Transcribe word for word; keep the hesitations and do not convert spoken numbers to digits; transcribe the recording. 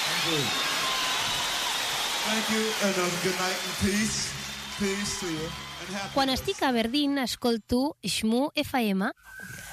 Thank you. Thank you, and uh, good night and peace. Peace to you. And happy Quan estic a Aberdeen, escolto Shmoo F M.